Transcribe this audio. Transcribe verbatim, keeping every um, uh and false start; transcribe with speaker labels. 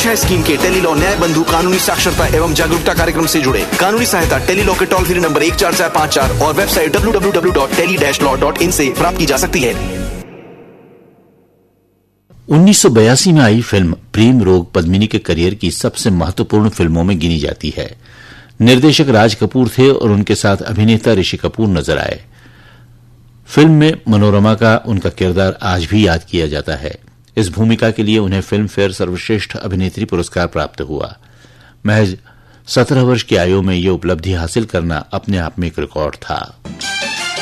Speaker 1: दिशा scheme के tele law न्याय बंधु कानूनी साक्षरता एवं जागरूकता कार्यक्रम से जुड़े। कानूनी सहायता टेली लॉ के टोल फ्री नंबर एक चार चार पाँच चार और website W W W dot tele dash law dot in से प्राप्त की जा सकती है।
Speaker 2: उन्नीस सौ बयासी में आई फिल्म प्रेम रोग पद्मिनी के करियर की सबसे महत्वपूर्ण फिल्मों में गिनी जाती है। निर्देशक राज कपूर थे और उनके साथ अभिनेता ऋषि कपूर नजर आए। फिल्म में मनोरमा का उनका किरदार आज भी याद किया जाता है। इस भूमिका के लिए उन्हें फिल्म फेयर सर्वश्रेष्ठ अभिनेत्री पुरस्कार प्राप्त हुआ। महज सत्रह वर्ष की आयु में यह उपलब्धि हासिल करना अपने आप में एक रिकॉर्ड था।